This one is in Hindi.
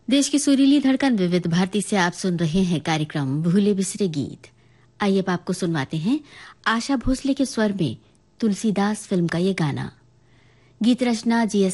देश की सुरीली धड़कन विविध भारती से आप सुन रहे हैं कार्यक्रम भूले बिसरे गीत। आइए अब आपको सुनवाते हैं आशा भोसले के स्वर में तुलसीदास फिल्म का ये गाना। गीत रचना जी